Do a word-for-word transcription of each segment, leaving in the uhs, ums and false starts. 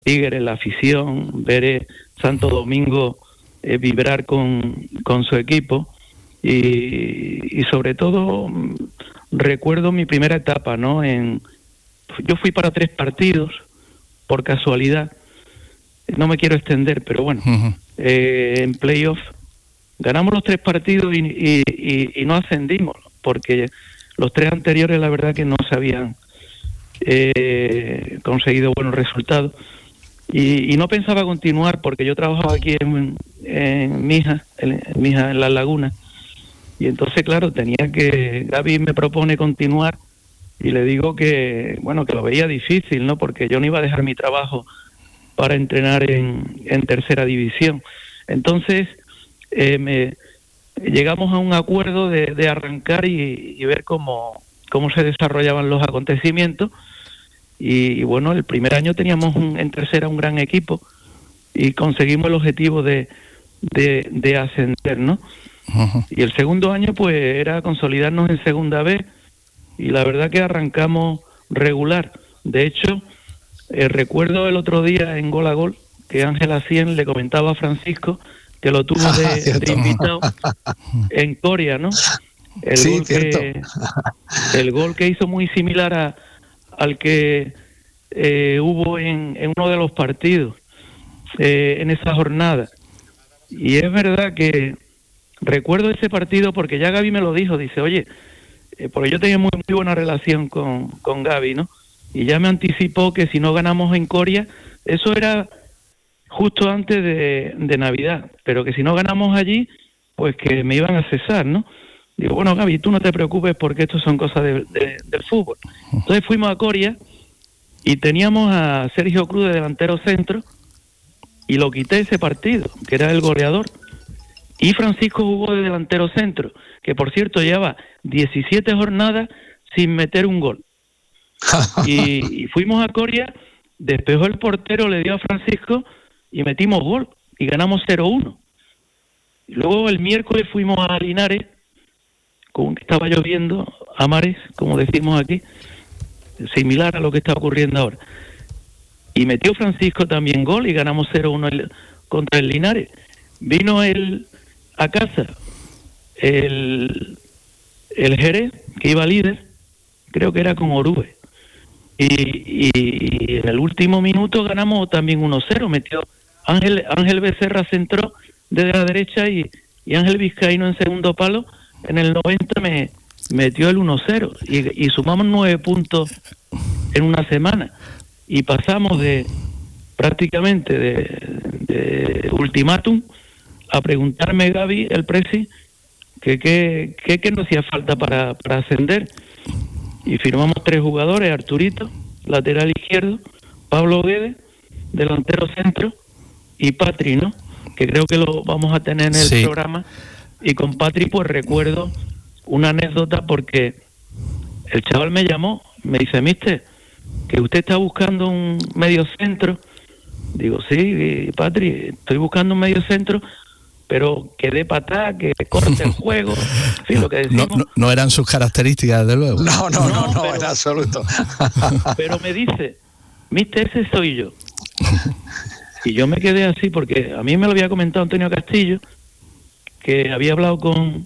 Tigres, la afición, ver eh, Santo Domingo eh, vibrar con, con su equipo y, y sobre todo recuerdo mi primera etapa, ¿no? En, yo fui para tres partidos, por casualidad, no me quiero extender, pero bueno, uh-huh. eh, en playoff ganamos los tres partidos y, y, y, y no ascendimos, porque los tres anteriores la verdad que no se habían eh, conseguido buenos resultados. Y, y no pensaba continuar porque yo trabajaba aquí en, en Mija, en, en Mija, en Las Lagunas. Y entonces, claro, tenía que... Gaby me propone continuar y le digo que, bueno, que lo veía difícil, ¿no? Porque yo no iba a dejar mi trabajo para entrenar en, en tercera división. Entonces, eh, me, llegamos a un acuerdo de, de arrancar y, y ver cómo, cómo se desarrollaban los acontecimientos. Y, y bueno, el primer año teníamos un, en tercera un gran equipo y conseguimos el objetivo de, de, de ascender, ¿no? Uh-huh. Y el segundo año pues era consolidarnos en segunda B y la verdad que arrancamos regular. De hecho, eh, recuerdo el otro día en Gol a Gol que Ángel Acien le comentaba a Francisco que lo tuvo de, de invitado en Coria, ¿no? El, sí, gol que, el gol que hizo muy similar a al que eh, hubo en, en uno de los partidos eh, en esa jornada. Y es verdad que recuerdo ese partido porque ya Gaby me lo dijo, dice, oye, eh, porque yo tenía muy, muy buena relación con, con Gaby, ¿no? Y ya me anticipó que si no ganamos en Coria, eso era justo antes de, de Navidad, pero que si no ganamos allí, pues que me iban a cesar, ¿no? Digo, bueno, Gaby, tú no te preocupes porque esto son cosas de, de, del fútbol. Entonces fuimos a Coria y teníamos a Sergio Cruz de delantero centro y lo quité ese partido, que era el goleador. Y Francisco jugó de delantero centro, que por cierto llevaba diecisiete jornadas sin meter un gol. Y, y fuimos a Coria, despejó el portero, le dio a Francisco y metimos gol y ganamos cero uno. Y luego el miércoles fuimos a Linares, como que estaba lloviendo, a mares, como decimos aquí, similar a lo que está ocurriendo ahora. Y metió Francisco también gol y ganamos cero uno el, contra el Linares. Vino él a casa, el, el Jerez, que iba líder, creo que era con Orube. Y, y en el último minuto ganamos también uno cero, metió Ángel, Ángel Becerra centró desde la derecha y, y Ángel Vizcaíno en segundo palo. En el noventa me metió el uno cero y, y sumamos nueve puntos en una semana y pasamos de prácticamente de, de ultimátum a preguntarme Gaby, el presi, que qué que, que nos hacía falta para, para ascender y firmamos tres jugadores, Arturito, lateral izquierdo, Pablo Guedes, delantero centro y Patri, ¿no? Que creo que lo vamos a tener en el sí. programa. Y con Patri pues recuerdo una anécdota porque el chaval me llamó, me dice, mister, que usted está buscando un medio centro. Digo, sí, Patri, estoy buscando un medio centro, pero que dé patada, que corte el juego, en fin, lo que decimos. No, no, no eran sus características, desde luego. No, no, no, no, pero, en absoluto. Pero me dice, mister, ese soy yo. Y yo me quedé así porque a mí me lo había comentado Antonio Castillo, que había hablado con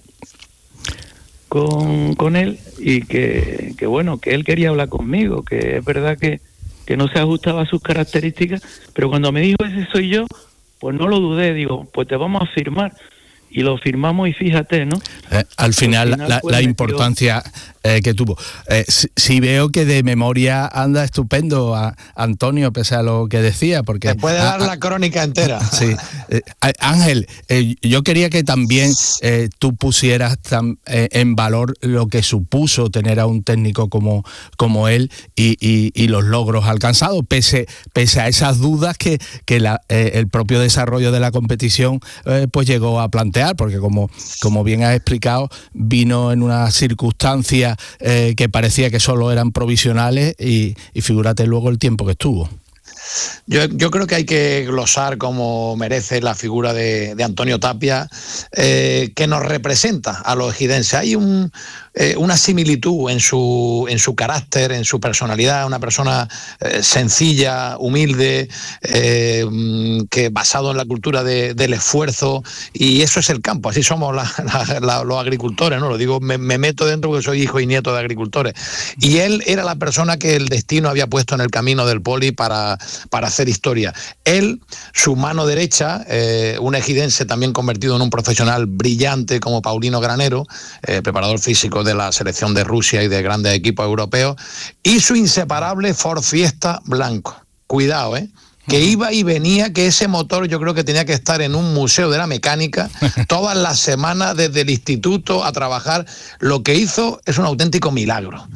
con, con él y que, que bueno, que él quería hablar conmigo, que es verdad que, que no se ajustaba a sus características, pero cuando me dijo ese soy yo, pues no lo dudé, digo, pues te vamos a firmar. Y lo firmamos y fíjate, ¿no? Eh, al final, al final la, la importancia eh, que tuvo. Eh, si, si veo que de memoria anda estupendo a Antonio, pese a lo que decía, porque... Te puede dar a, la crónica entera. Sí. Eh, Ángel, eh, yo quería que también eh, tú pusieras tam, eh, en valor lo que supuso tener a un técnico como, como él y, y, y los logros alcanzados, pese, pese a esas dudas que, que la, eh, el propio desarrollo de la competición eh, pues llegó a plantear. Porque como, como bien has explicado, vino en una circunstancia eh, que parecía que solo eran provisionales y, y figúrate luego el tiempo que estuvo. Yo, yo creo que hay que glosar como merece la figura de, de Antonio Tapia, eh, que nos representa a los ejidenses. Hay un, eh, una similitud en su, en su carácter, en su personalidad, una persona eh, sencilla, humilde, eh, que basado en la cultura de, del esfuerzo, y eso es el campo, así somos la, la, la, los agricultores, ¿no? Lo digo, me, me meto dentro porque soy hijo y nieto de agricultores. Y él era la persona que el destino había puesto en el camino del Poli para, para hacer historia. Él, su mano derecha, eh, un ejidense también convertido en un profesional brillante como Paulino Granero, eh, preparador físico de la selección de Rusia y de grandes equipos europeos, y su inseparable Ford Fiesta blanco. Cuidado, ¿eh? Que iba y venía, que ese motor yo creo que tenía que estar en un museo de la mecánica todas las semanas desde el instituto a trabajar. Lo que hizo es un auténtico milagro.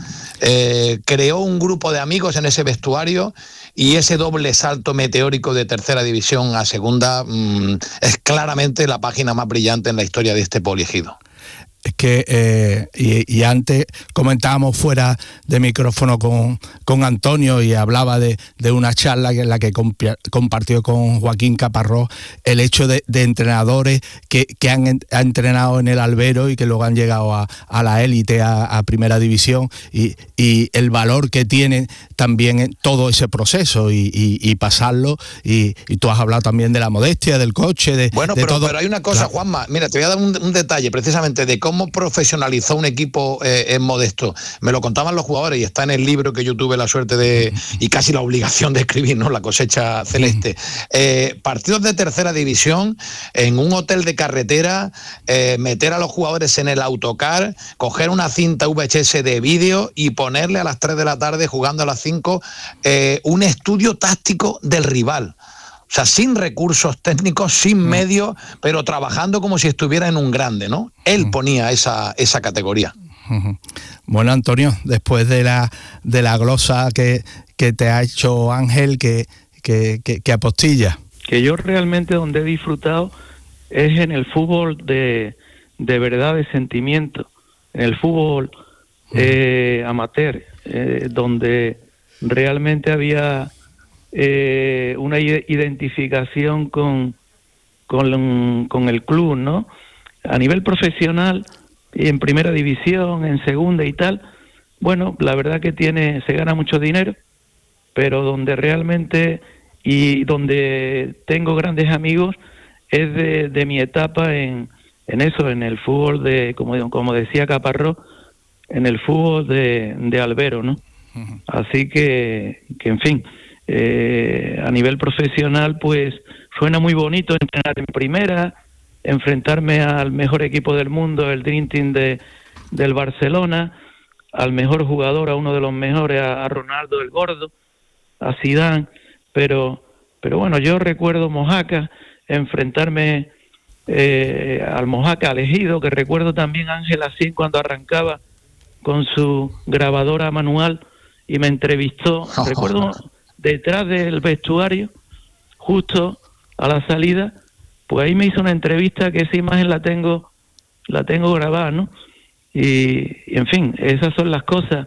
Eh, creó un grupo de amigos en ese vestuario, y ese doble salto meteórico de tercera división a segunda mmm, es claramente la página más brillante en la historia de este poliegido. Es que, eh, y, y antes comentábamos fuera de micrófono con, con Antonio, y hablaba de, de una charla en la que comp- compartió con Joaquín Caparrós el hecho de, de entrenadores que, que han, en, han entrenado en el albero y que luego han llegado a, a la élite, a, a primera división, y, y el valor que tiene también en todo ese proceso y, y, y pasarlo, y, y tú has hablado también de la modestia, del coche, de, bueno, de pero, todo. Pero hay una cosa, Juanma, mira, te voy a dar un, un detalle precisamente de cómo profesionalizó un equipo eh, en Modesto. Me lo contaban los jugadores y está en el libro que yo tuve la suerte de, y casi la obligación de escribir, ¿no? La cosecha celeste. Eh, partidos de tercera división, en un hotel de carretera, eh, meter a los jugadores en el autocar, coger una cinta V H S de vídeo y ponerle a las tres de la tarde, jugando a las cinco, eh, un estudio táctico del rival. O sea, sin recursos técnicos, sin medios, pero trabajando como si estuviera en un grande, ¿no? Él ponía esa, esa categoría. Bueno, Antonio, después de la de la glosa que, que te ha hecho Ángel, que, que, que, que apostilla. Que yo realmente donde he disfrutado es en el fútbol de, de verdad, de sentimiento, en el fútbol eh, amateur, eh, donde realmente había... Eh, una identificación con, con, con el club, ¿no? A nivel profesional, en primera división, en segunda y tal, bueno, la verdad que tiene, se gana mucho dinero, pero donde realmente, y donde tengo grandes amigos, es de, de mi etapa en, en eso, en el fútbol de, como, como decía Caparrós, en el fútbol de, de albero, ¿no? Uh-huh. Así que, que en fin, Eh, a nivel profesional, pues suena muy bonito entrenar en primera, enfrentarme al mejor equipo del mundo, el Dream Team de, del Barcelona, al mejor jugador, a uno de los mejores, a, a Ronaldo el Gordo, a Zidane, pero, pero bueno, yo recuerdo Mojácar, enfrentarme eh, al Mojácar, al Ejido, que recuerdo también Ángel Asín cuando arrancaba con su grabadora manual y me entrevistó, recuerdo... detrás del vestuario, justo a la salida, pues ahí me hizo una entrevista, que esa imagen la tengo la tengo grabada, ¿no? Y, y en fin, esas son las cosas,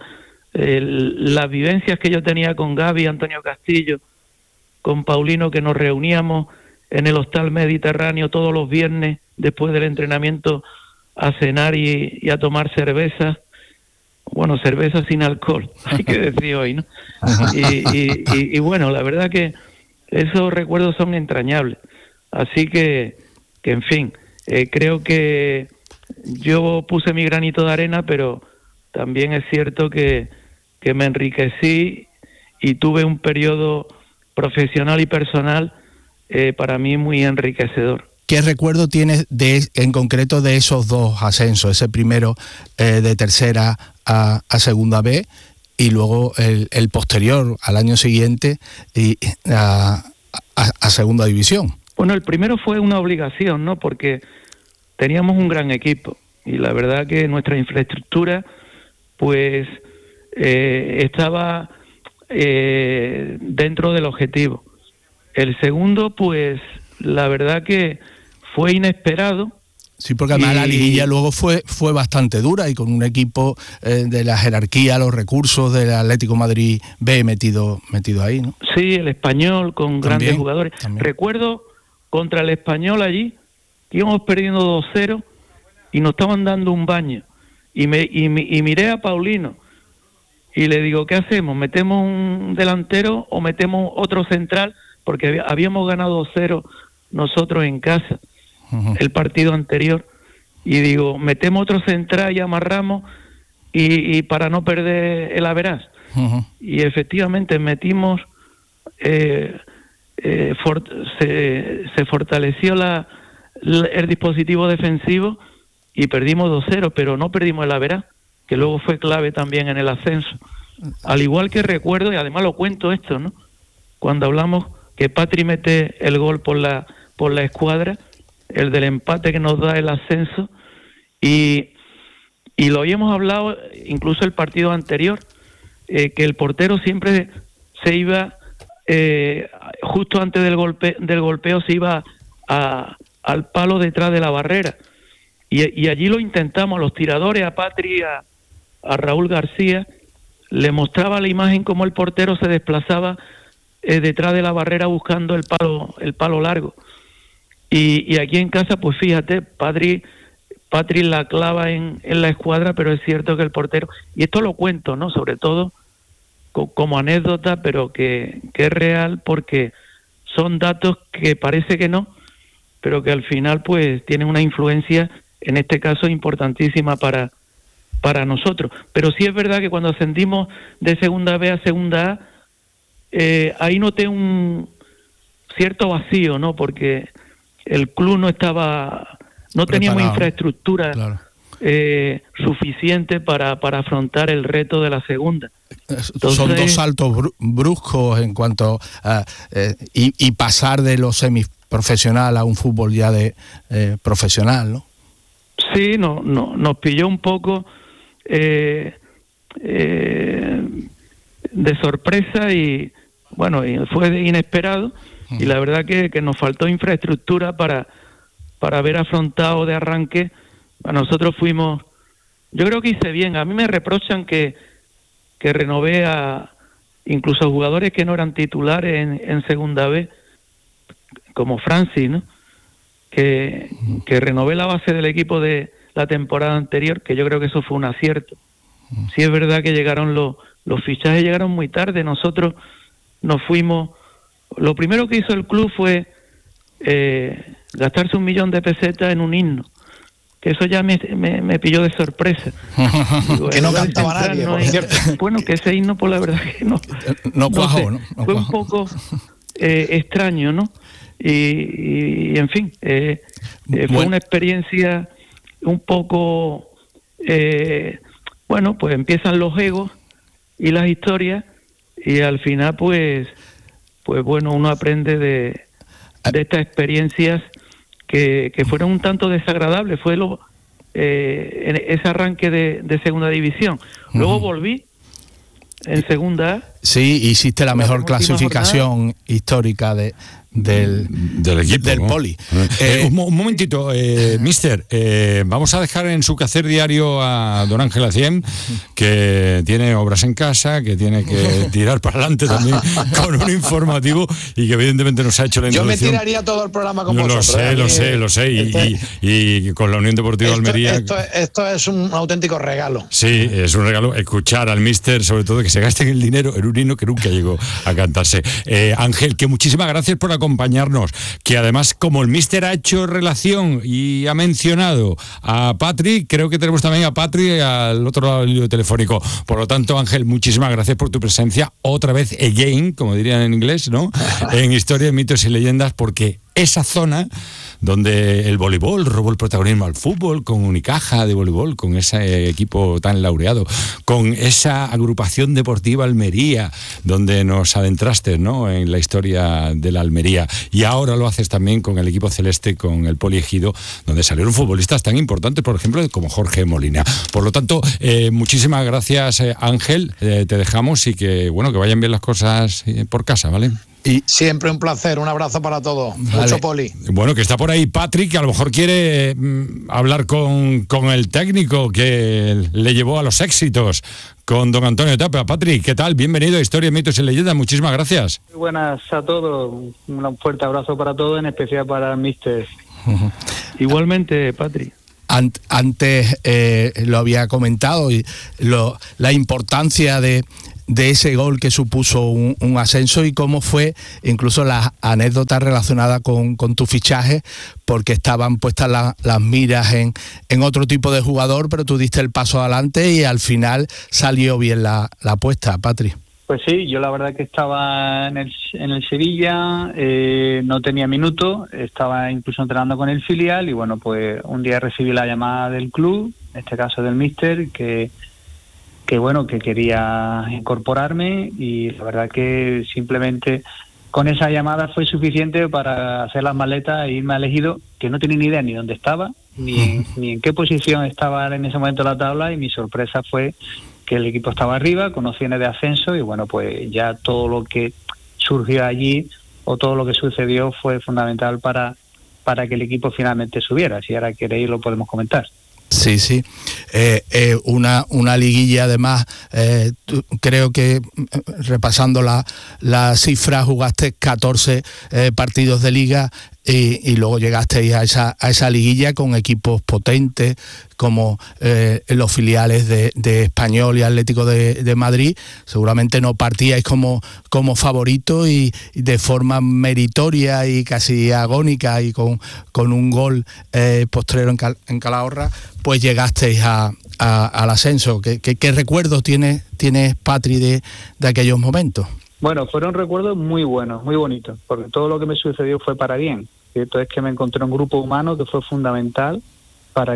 el, las vivencias que yo tenía con Gaby, Antonio Castillo, con Paulino, que nos reuníamos en el Hostal Mediterráneo todos los viernes después del entrenamiento a cenar y, y a tomar cervezas. Bueno, cerveza sin alcohol, hay que decir hoy, ¿no? Y, y, y, y bueno, la verdad que esos recuerdos son entrañables. Así que, que en fin, eh, creo que yo puse mi granito de arena, pero también es cierto que, que me enriquecí y tuve un periodo profesional y personal eh, para mí muy enriquecedor. ¿Qué recuerdo tienes de, en concreto de esos dos ascensos? Ese primero eh, de tercera a, a segunda B y luego el, el posterior al año siguiente y a, a, a segunda división. Bueno, el primero fue una obligación, ¿no? Porque teníamos un gran equipo y la verdad que nuestra infraestructura pues eh, estaba eh, dentro del objetivo. El segundo, pues la verdad que fue inesperado. Sí, porque además y... la liguilla luego fue fue bastante dura y con un equipo eh, de la jerarquía, los recursos del Atlético Madrid B metido metido ahí, ¿no? Sí, el Español con también, grandes jugadores. También. Recuerdo contra el Español allí, que íbamos perdiendo dos cero y nos estaban dando un baño. Y, me, y, y miré a Paulino y le digo, ¿qué hacemos? ¿Metemos un delantero o metemos otro central? Porque habíamos ganado dos cero nosotros en casa, uh-huh. el partido anterior. Y digo, metemos otro central y amarramos y, y para no perder el averaz. Uh-huh. Y efectivamente metimos, eh, eh, for, se, se fortaleció la, la, el dispositivo defensivo y perdimos dos cero, pero no perdimos el averaz, que luego fue clave también en el ascenso. Al igual que recuerdo, y además lo cuento esto, ¿no? Cuando hablamos que Patri mete el gol por la por la escuadra, el del empate que nos da el ascenso, y, y lo habíamos hablado incluso el partido anterior, eh, que el portero siempre se iba, eh, justo antes del golpe del golpeo, se iba a, al palo detrás de la barrera. Y, y allí lo intentamos, los tiradores, a Patri, a, a Raúl García, le mostraba la imagen como el portero se desplazaba eh, detrás de la barrera buscando el palo el palo largo. Y, y aquí en casa, pues fíjate, Patri, Patri la clava en, en la escuadra, pero es cierto que el portero, y esto lo cuento, ¿no? Sobre todo co, como anécdota, pero que, que es real, porque son datos que parece que no, pero que al final pues tienen una influencia, en este caso importantísima para, para nosotros. Pero sí es verdad que cuando ascendimos de segunda B a segunda A, eh, ahí noté un cierto vacío, ¿no? Porque el club no estaba, no teníamos preparado, infraestructura claro. eh, suficiente para, para afrontar el reto de la segunda. Entonces, son dos saltos br- bruscos en cuanto a eh, y, y pasar de lo semiprofesional a un fútbol ya de eh, profesional, ¿no? Sí, no, no, nos pilló un poco eh, eh, de sorpresa y bueno, y fue inesperado. Y la verdad que, que nos faltó infraestructura para, para haber afrontado de arranque. A nosotros fuimos, yo creo que hice bien. A mí me reprochan que, que renové a incluso jugadores que no eran titulares en, en segunda B, como Francis, ¿no? Que, que renové la base del equipo de la temporada anterior, que yo creo que eso fue un acierto. Sí es verdad que llegaron los, los fichajes, llegaron muy tarde. Nosotros nos fuimos. Lo primero que hizo el club fue eh, gastarse un millón de pesetas en un himno, que eso ya me, me, me pilló de sorpresa. Digo, que no cantaba nadie, no, por cierto. Bueno, que ese himno, por la verdad que no. No cuajó, ¿no? Sé, no fue cuajó. un poco eh, extraño, ¿no? Y, y, y en fin, eh, eh, fue bueno. una experiencia un poco, eh, bueno, pues empiezan los egos y las historias, y al final, pues, pues bueno, uno aprende de, de estas experiencias que, que fueron un tanto desagradables. Fue lo, eh, ese arranque de, de segunda división. Luego uh-huh. volví en segunda A. Sí, hiciste la mejor clasificación jornada. histórica de del, del equipo, del ¿no? Poli. Eh, un, un momentito, eh, mister, eh, vamos a dejar en su quehacer diario a don Ángel Aciem, que tiene obras en casa, que tiene que tirar para adelante también con un informativo y que evidentemente nos ha hecho la introducción. Yo me tiraría todo el programa con lo vosotros. Sé, ¿eh? lo sé, lo sé, y, y, y con la Unión Deportiva esto, Almería. Esto, esto es un auténtico regalo. Sí, es un regalo escuchar al mister, sobre todo que se gasten el dinero en un himno que nunca llegó a cantarse. Eh, Ángel, que muchísimas gracias por acompañarnos, que además como el míster ha hecho relación y ha mencionado a Patri, creo que tenemos también a Patri al otro lado del telefónico. Por lo tanto, Ángel, muchísimas gracias por tu presencia otra vez, again, como dirían en inglés, ¿no? En Historia, Mitos y Leyendas, porque esa zona donde el voleibol robó el protagonismo al fútbol, con Unicaja de voleibol, con ese equipo tan laureado, con esa agrupación deportiva Almería, donde nos adentraste, ¿no?, en la historia de la Almería, y ahora lo haces también con el equipo celeste, con el Poli Ejido, donde salieron futbolistas tan importantes, por ejemplo, como Jorge Molina. Por lo tanto, eh, muchísimas gracias, eh, Ángel, eh, te dejamos y que, bueno, que vayan bien las cosas eh, por casa, ¿vale? Y siempre un placer, un abrazo para todos. Vale. Mucho Poli. Bueno, que está por ahí Patrick, que a lo mejor quiere mm, hablar con, con el técnico que le llevó a los éxitos, con don Antonio Tapia. Patrick, ¿qué tal? Bienvenido a Historia, Mitos y Leyendas, muchísimas gracias. Muy buenas a todos, un fuerte abrazo para todos, en especial para el míster. Uh-huh. Igualmente, Patrick. an, antes eh, lo había comentado, y lo, la importancia de, de ese gol que supuso un, un ascenso, y cómo fue incluso las anécdotas relacionadas con, con tu fichaje, porque estaban puestas la, las miras en, en otro tipo de jugador, pero tú diste el paso adelante y al final salió bien la, la apuesta, Patri. Pues sí, yo la verdad que estaba en el, en el Sevilla, eh, no tenía minutos, estaba incluso entrenando con el filial y bueno, pues un día recibí la llamada del club, en este caso del míster, que, que bueno, que quería incorporarme, y la verdad que simplemente con esa llamada fue suficiente para hacer las maletas e irme a Elegido, que no tenía ni idea ni dónde estaba, ni en, ni en qué posición estaba en ese momento la tabla, y mi sorpresa fue que el equipo estaba arriba, con opciones de ascenso, y bueno, pues ya todo lo que surgió allí o todo lo que sucedió fue fundamental para, para que el equipo finalmente subiera. Si ahora queréis lo podemos comentar. Sí, sí. Eh, eh, una, una liguilla, además, eh, tú, creo que repasando la, la cifra, jugaste catorce eh, partidos de liga, y, y luego llegasteis a esa, a esa liguilla con equipos potentes como eh, los filiales de, de Español y Atlético de, de Madrid. Seguramente no partíais como, como favorito, y, y de forma meritoria y casi agónica, y con, con un gol eh, postrero en, Cal, en Calahorra, pues llegasteis a, a, al ascenso. ¿Qué, qué, qué recuerdos tienes, tienes Patri, de, de aquellos momentos? Bueno, fueron recuerdos muy buenos, muy bonitos, porque todo lo que me sucedió fue para bien. Cierto es que me encontré un grupo humano que fue fundamental para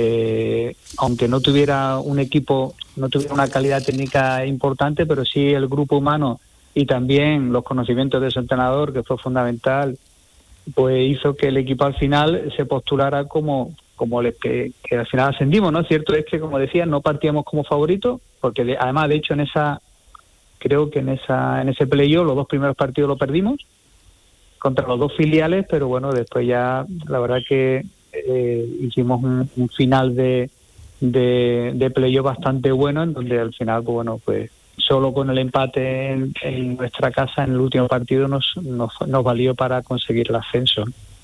que, aunque no tuviera un equipo, no tuviera una calidad técnica importante, pero sí el grupo humano y también los conocimientos de su entrenador, que fue fundamental, pues hizo que el equipo al final se postulara como como el que, que al final ascendimos, ¿no? Cierto es que, como decía, no partíamos como favoritos, porque de, además, de hecho, en esa creo que en esa en ese playoff los dos primeros partidos lo perdimos contra los dos filiales, pero bueno, después ya la verdad que eh, hicimos un, un final de, de, de playoff bastante bueno, en donde al final, pues bueno, pues solo con el empate en, en nuestra casa en el último partido nos, nos, nos valió para conseguir el ascenso.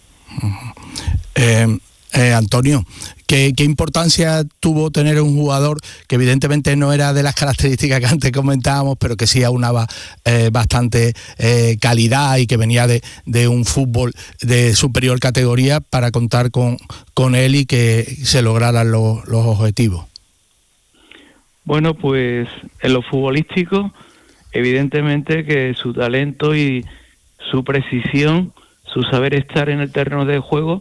Eh, eh, Antonio, ¿qué, ¿qué importancia tuvo tener un jugador que evidentemente no era de las características que antes comentábamos, pero que sí aunaba eh, bastante eh, calidad, y que venía de, de un fútbol de superior categoría, para contar con, con él y que se lograran lo, los objetivos? Bueno, pues en lo futbolístico, evidentemente que su talento y su precisión, su saber estar en el terreno de juego,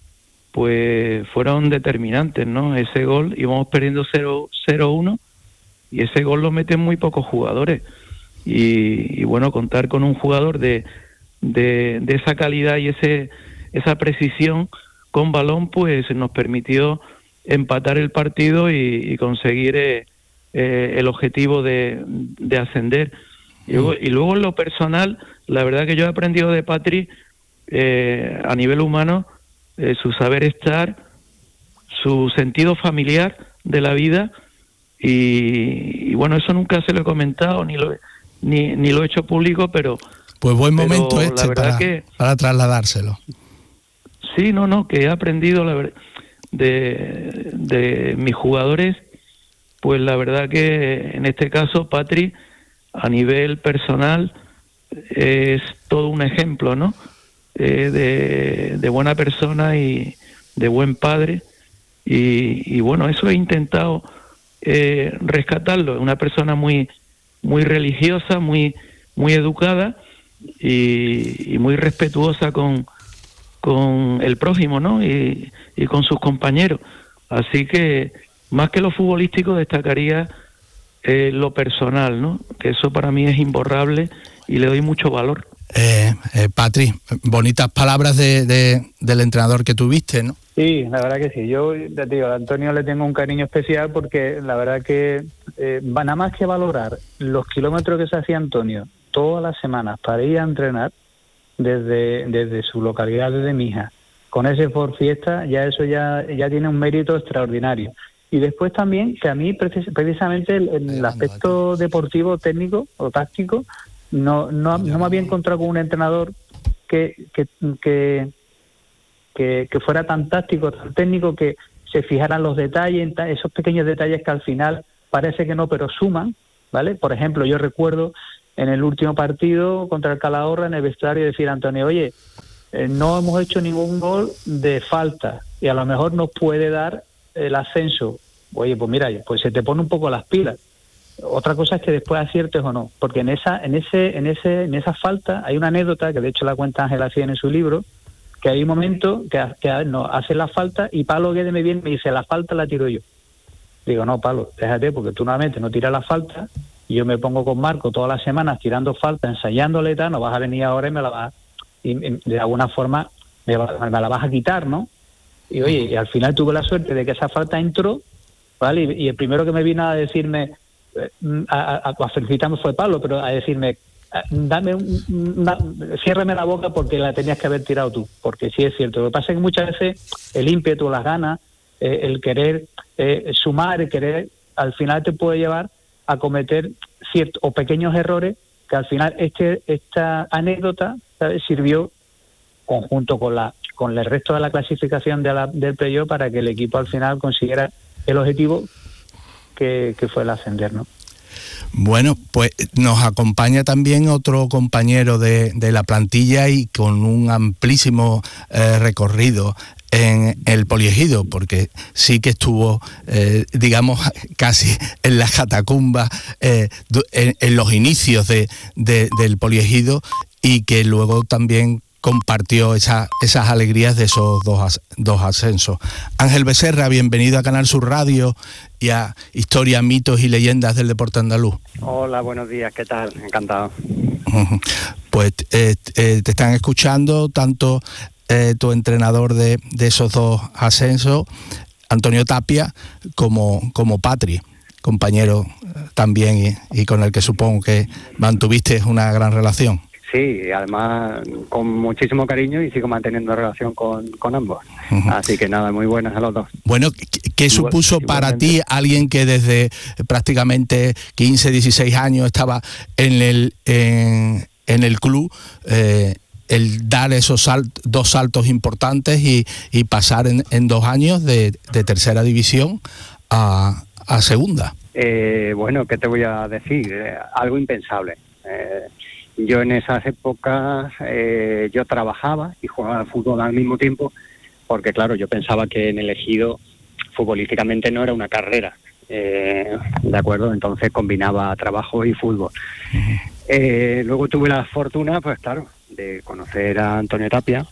pues fueron determinantes, ¿no? Ese gol, íbamos perdiendo cero uno, y ese gol lo meten muy pocos jugadores. Y, y bueno, contar con un jugador de, de, de esa calidad y ese esa precisión con balón, pues nos permitió empatar el partido y, y conseguir eh, eh, el objetivo de, de ascender. Y luego, y luego en lo personal, la verdad que yo he aprendido de Patri, eh, a nivel humano, eh, su saber estar, su sentido familiar de la vida, y, y bueno, eso nunca se lo he comentado ni lo ni, ni lo he hecho público, pero pues buen pero momento este para, que, para trasladárselo. Sí, no, no, que he aprendido la verdad de, de mis jugadores, pues la verdad que en este caso Patri, a nivel personal, es todo un ejemplo, ¿no? Eh, de, de buena persona y de buen padre, y, y bueno, eso he intentado eh, rescatarlo. Una persona muy muy religiosa, muy muy educada y, y muy respetuosa con con el prójimo, ¿no? Y, y con sus compañeros. Así que más que lo futbolístico destacaría eh, lo personal, ¿no? Que eso para mí es imborrable y le doy mucho valor. Eh, eh, Patri, bonitas palabras de, de, del entrenador que tuviste, ¿no? Sí, la verdad que sí. Yo, te digo, a Antonio le tengo un cariño especial porque la verdad que eh, nada más que valorar los kilómetros que se hacía Antonio todas las semanas para ir a entrenar desde, desde su localidad, desde Mija, con ese Ford Fiesta, ya eso ya, ya tiene un mérito extraordinario. Y después también que a mí precis- precisamente el, el aspecto deportivo, técnico o táctico, no no, no me había encontrado con un entrenador que que, que que que fuera tan táctico, tan técnico, que se fijaran los detalles, esos pequeños detalles que al final parece que no, pero suman, ¿vale? Por ejemplo, yo recuerdo en el último partido contra el Calahorra en el vestuario decir a Antonio, oye, eh, no hemos hecho ningún gol de falta y a lo mejor nos puede dar el ascenso. Oye, pues mira, pues se te pone un poco las pilas. Otra cosa es que después aciertes o no, porque en esa en ese en ese en esa falta hay una anécdota que de hecho la cuenta Ángel Acien en su libro, que hay un momento que, que no, hace la falta y Pablo Guedes me viene y me dice, la falta la tiro yo. Digo, no, Pablo, déjate, porque tú nuevamente no tiras la falta y yo me pongo con Marco todas las semanas tirando falta, ensayándole y tal, no vas a venir ahora y me la vas, y, y de alguna forma me, va, me la vas a quitar, ¿no? Y oye, y al final tuve la suerte de que esa falta entró, ¿vale? Y, y el primero que me vino a decirme, a, a, a felicitarme fue Pablo, pero a decirme, dame un, una, ciérrame la boca porque la tenías que haber tirado tú, porque sí es cierto. Lo que pasa es que muchas veces el ímpetu, las ganas, eh, el querer eh, sumar, el querer, al final te puede llevar a cometer ciertos o pequeños errores que al final este esta anécdota, ¿sabes?, sirvió conjunto con la con el resto de la clasificación de la, del playoff para que el equipo al final consiguiera el objetivo que, que fue el ascender, ¿no? Bueno, pues nos acompaña también otro compañero de, de la plantilla y con un amplísimo eh, recorrido en el Poliegido, porque sí que estuvo, eh, digamos, casi en las catacumbas, eh, en, en los inicios de, de, del Poliegido, y que luego también compartió esa, esas alegrías de esos dos, dos ascensos. Ángel Becerra, bienvenido a Canal Sur Radio y a Historia, Mitos y Leyendas del Deporte Andaluz. Hola, buenos días, ¿qué tal? Encantado. Pues eh, eh, te están escuchando tanto eh, tu entrenador de, de esos dos ascensos, Antonio Tapia, como, como Patri, compañero también y, y con el que supongo que mantuviste una gran relación. Sí, además con muchísimo cariño y sigo manteniendo relación con, con ambos. Uh-huh. Así que nada, muy buenas a los dos. Bueno, ¿qué, qué supuso Igual, para ti alguien que desde prácticamente quince, dieciséis años estaba en el, en, en el club, eh, el dar esos salt, dos saltos importantes y, y pasar en, en dos años de, de tercera división a, a segunda? Eh, bueno, ¿qué te voy a decir? Eh, algo impensable. Eh, Yo en esas épocas eh, yo trabajaba y jugaba al fútbol al mismo tiempo, porque claro, yo pensaba que en el Ejido futbolísticamente no era una carrera, eh, ¿de acuerdo? Entonces combinaba trabajo y fútbol. Eh, luego tuve la fortuna, pues claro, de conocer a Antonio Tapia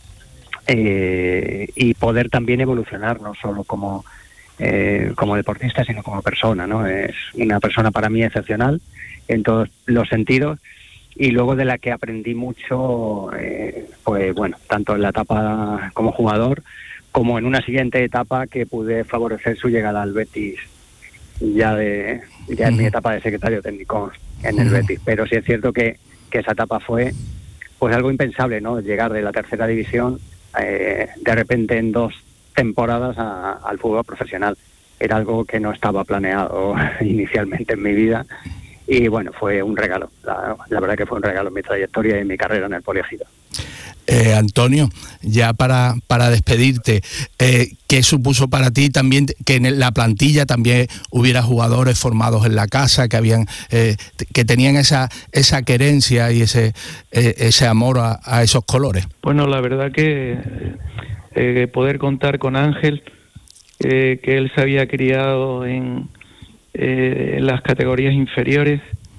eh, y poder también evolucionar, no solo como, eh, como deportista, sino como persona, ¿no? Es una persona para mí excepcional en todos los sentidos. Y luego de la que aprendí mucho, eh, pues bueno, tanto en la etapa como jugador, como en una siguiente etapa que pude favorecer su llegada al Betis, ya de ya en mi etapa de secretario técnico en el Betis. Pero sí es cierto que, que esa etapa fue pues algo impensable, ¿no? Llegar de la tercera división eh, de repente en dos temporadas a, al fútbol profesional. Era algo que no estaba planeado inicialmente en mi vida. Y bueno, fue un regalo, la, la verdad que fue un regalo en mi trayectoria y en mi carrera en el Poliegido. Eh, Antonio, ya para, para despedirte, eh, ¿qué supuso para ti también que en la plantilla también hubiera jugadores formados en la casa, que habían eh, que tenían esa esa querencia y ese eh, ese amor a, a esos colores? Bueno, la verdad que eh, poder contar con Ángel, eh, que él se había criado en Eh, en las categorías inferiores,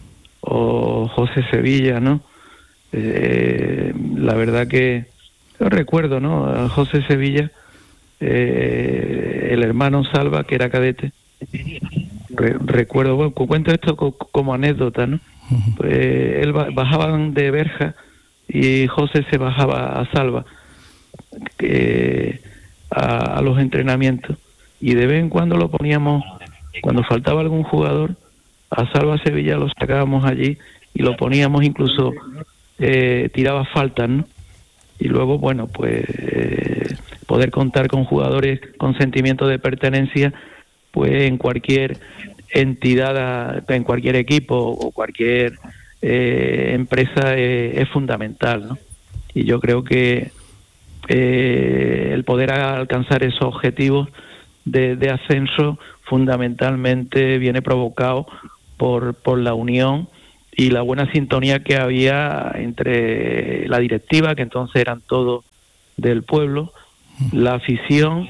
o José Sevilla, ¿no? Eh, la verdad que yo recuerdo, ¿no? A José Sevilla, eh, el hermano Salva, que era cadete. Re, recuerdo, bueno, cuento esto co, como anécdota, ¿no? Pues él bajaban de Berja y José se bajaba a Salva eh, a, a los entrenamientos, y de vez en cuando lo poníamos. Cuando faltaba algún jugador, a Salva Sevilla lo sacábamos allí y lo poníamos, incluso eh, tiraba faltas, ¿no? Y luego, bueno, pues eh, poder contar con jugadores con sentimiento de pertenencia, pues en cualquier entidad, en cualquier equipo o cualquier eh, empresa eh, es fundamental, ¿no? Y yo creo que eh, el poder alcanzar esos objetivos de, de ascenso fundamentalmente viene provocado por, por la unión y la buena sintonía que había entre la directiva, que entonces eran todos del pueblo, la afición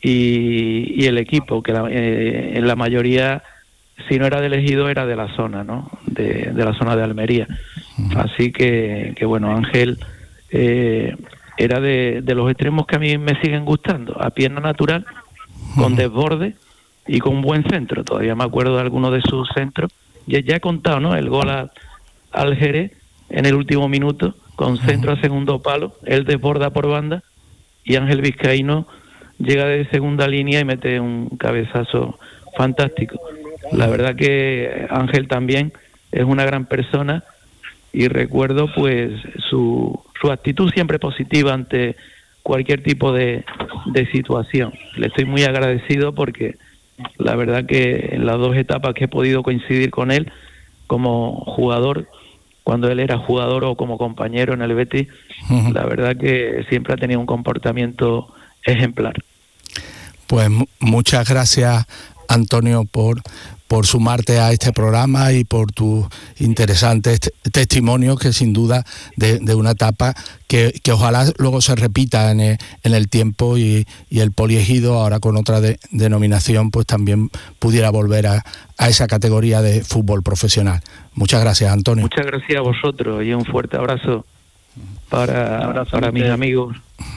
y, y el equipo, que la, eh, en la mayoría, si no era de Ejido, era de la zona, ¿no? De, de la zona de Almería. Así que, que bueno, Ángel eh, era de, de los extremos que a mí me siguen gustando, a pierna natural, con desborde y con un buen centro. Todavía me acuerdo de algunos de sus centros. Ya, ya he contado, ¿no? El gol a, al Jerez en el último minuto, con centro a segundo palo, él desborda por banda y Ángel Vizcaíno llega de segunda línea y mete un cabezazo fantástico. La verdad que Ángel también es una gran persona y recuerdo pues su, su actitud siempre positiva ante cualquier tipo de, de situación. Le estoy muy agradecido porque la verdad que en las dos etapas que he podido coincidir con él como jugador, cuando él era jugador o como compañero en el Betis, uh-huh. la verdad que siempre ha tenido un comportamiento ejemplar. Pues m- muchas gracias, Antonio, por, por sumarte a este programa y por tus interesantes t- testimonios, que sin duda de, de una etapa que, que ojalá luego se repita en el, en el tiempo y, y el Poliegido, ahora con otra de, denominación, pues también pudiera volver a, a esa categoría de fútbol profesional. Muchas gracias, Antonio. Muchas gracias a vosotros y un fuerte abrazo para, abrazo para mis amigos.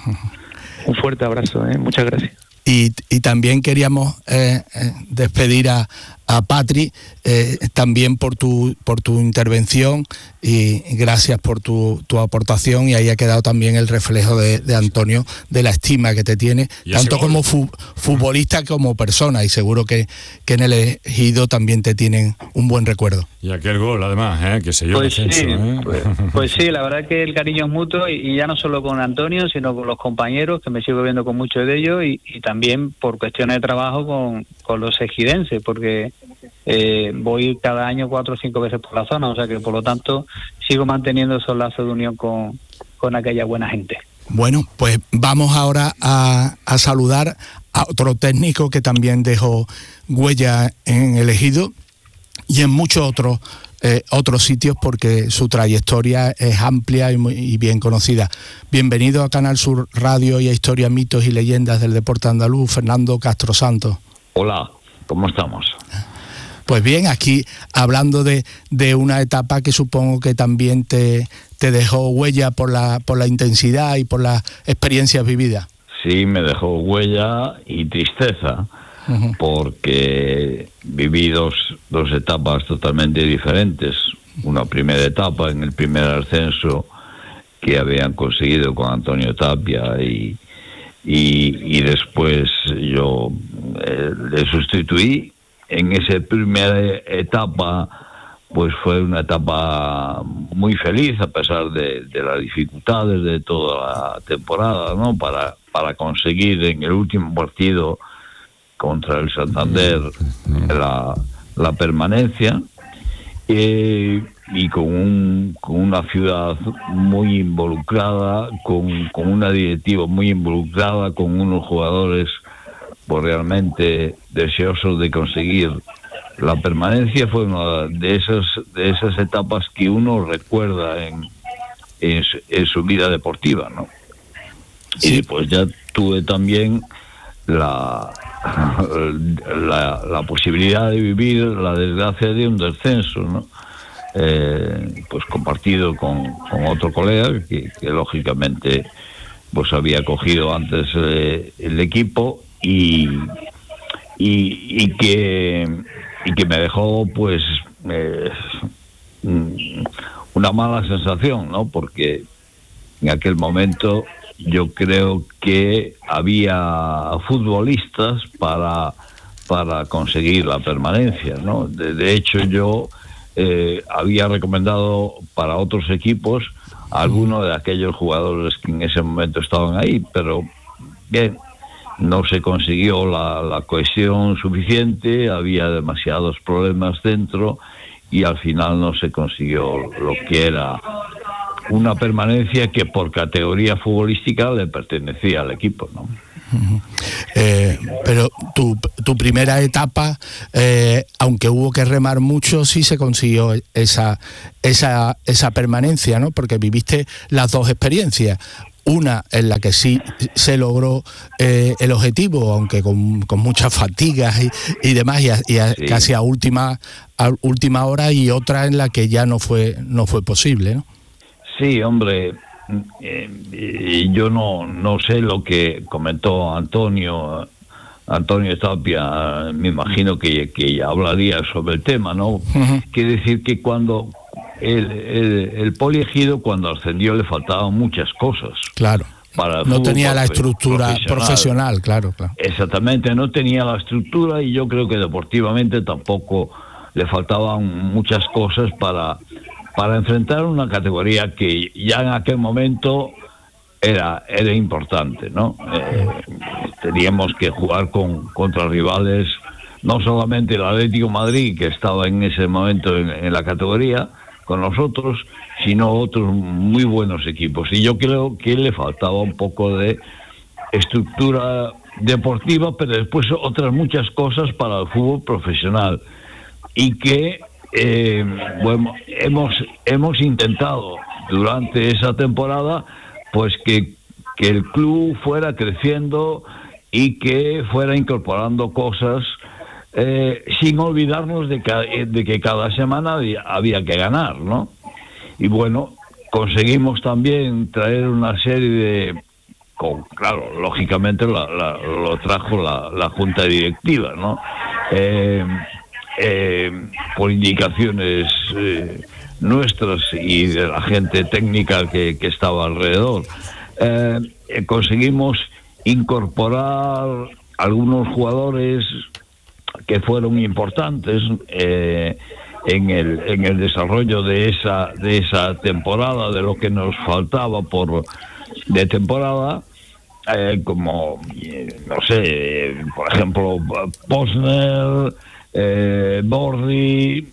Un fuerte abrazo, ¿eh? Muchas gracias. Y, y también queríamos eh, eh, despedir a, a Patri, eh, también por tu por tu intervención y gracias por tu, tu aportación, y ahí ha quedado también el reflejo de, de Antonio, de la estima que te tiene, tanto como fu, futbolista como persona, y seguro que, que en el Ejido también te tienen un buen recuerdo. Y aquel gol, además, ¿eh? Que se dio pues el ascenso, sí, ¿eh? pues, pues sí, la verdad que el cariño es mutuo, y, y ya no solo con Antonio, sino con los compañeros, que me sigo viendo con muchos de ellos, y, y también por cuestiones de trabajo con, con los ejidenses, porque eh, voy cada año cuatro o cinco veces por la zona, o sea que por lo tanto sigo manteniendo esos lazos de unión con, con aquella buena gente. Bueno, pues vamos ahora a, a saludar a otro técnico que también dejó huella en el Ejido y en muchos otros eh, otros sitios, porque su trayectoria es amplia y, muy, y bien conocida. Bienvenido a Canal Sur Radio y a Historia, Mitos y Leyendas del Deporte Andaluz, Fernando Castro Santos. Hola, ¿cómo estamos? Pues bien, aquí hablando de, de una etapa que supongo que también te, te dejó huella por la, por la intensidad y por las experiencias vividas. Sí, me dejó huella y tristeza, uh-huh. porque viví dos, dos etapas totalmente diferentes. Una primera etapa en el primer ascenso que habían conseguido con Antonio Tapia, y, y, y después yo eh, le sustituí. En esa primera etapa, pues fue una etapa muy feliz, a pesar de, de las dificultades de toda la temporada, ¿no? Para, para conseguir en el último partido contra el Santander la, la permanencia, eh, y con, un, con una ciudad muy involucrada, con, con una directiva muy involucrada, con unos jugadores pues realmente deseosos de conseguir la permanencia. Fue una de esas de esas etapas que uno recuerda en, en, en su vida deportiva, ¿no? Sí. Y después ya tuve también la, la la posibilidad de vivir la desgracia de un descenso, ¿no? Eh, pues compartido con, con otro colega que, que lógicamente pues había cogido antes eh, el equipo, y, y, y que y que me dejó pues eh, una mala sensación, ¿no? Porque en aquel momento yo creo que había futbolistas para para conseguir la permanencia, ¿no? De, de hecho yo eh, había recomendado para otros equipos a algunos de aquellos jugadores que en ese momento estaban ahí, pero bien, no se consiguió la, la cohesión suficiente, había demasiados problemas dentro y al final no se consiguió lo que era una permanencia que por categoría futbolística le pertenecía al equipo, ¿no? Eh, pero tu, tu primera etapa, eh, aunque hubo que remar mucho, sí se consiguió esa, esa, esa permanencia, ¿no? Porque viviste las dos experiencias. Una en la que sí se logró eh, el objetivo, aunque con, con muchas fatigas y, y demás, y, a, y a, sí. casi a última a última hora, y otra en la que ya no fue no fue posible, ¿no? Sí, hombre, eh, yo no no sé lo que comentó Antonio Antonio Tapia, me imagino que, que ya hablaría sobre el tema, ¿no? Uh-huh. Quiere decir que cuando El, el, el poliegido, cuando ascendió, le faltaban muchas cosas. Claro. Para no tenía la estructura profesional. profesional, claro, claro. Exactamente, no tenía la estructura, y yo creo que deportivamente tampoco le faltaban muchas cosas para, para enfrentar una categoría que ya en aquel momento era, era importante, ¿no? Eh, teníamos que jugar con, contra rivales, no solamente el Atlético de Madrid, que estaba en ese momento en, en la categoría con nosotros, sino otros muy buenos equipos. Y yo creo que le faltaba un poco de estructura deportiva, pero después otras muchas cosas para el fútbol profesional. Y que eh, bueno, hemos, hemos intentado durante esa temporada pues que, que el club fuera creciendo y que fuera incorporando cosas, Eh, sin olvidarnos de que, de que cada semana había, había que ganar, ¿no? Y bueno, conseguimos también traer una serie de... Con, claro, lógicamente la, la, lo trajo la, la Junta Directiva, ¿no? Eh, eh, por indicaciones eh, nuestras y de la gente técnica que, que estaba alrededor. Eh, eh, conseguimos incorporar algunos jugadores que fueron importantes eh, en el en el desarrollo de esa de esa temporada, de lo que nos faltaba por de temporada, eh, como eh, no sé, por ejemplo Posner, eh, Borri,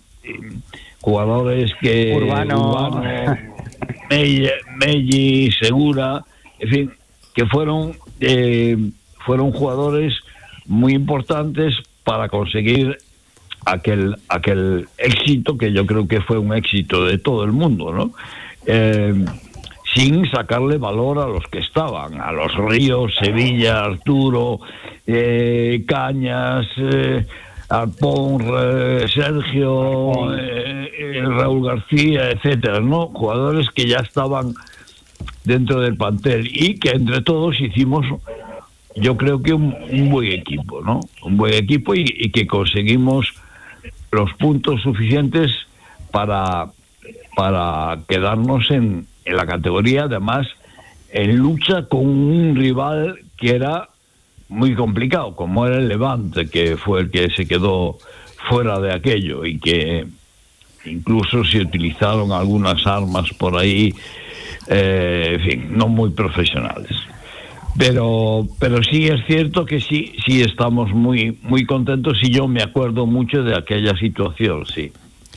jugadores que Urbano, Urbano Melli, Melli, Segura, en fin, que fueron eh, fueron jugadores muy importantes para conseguir aquel aquel éxito, que yo creo que fue un éxito de todo el mundo, ¿no? Eh, sin sacarle valor a los que estaban, a los Ríos, Sevilla, Arturo, eh, Cañas, eh, Arpón, eh, Sergio, eh, eh, Raúl García, etcétera, ¿no? Jugadores que ya estaban dentro del plantel y que entre todos hicimos, yo creo que un, un buen equipo, ¿no? Un buen equipo y, y que conseguimos los puntos suficientes para, para quedarnos en, en la categoría, además en lucha con un rival que era muy complicado, como era el Levante, que fue el que se quedó fuera de aquello y que incluso se utilizaron algunas armas por ahí, eh, en fin, no muy profesionales. Pero pero sí es cierto que sí sí estamos muy muy contentos y yo me acuerdo mucho de aquella situación, sí.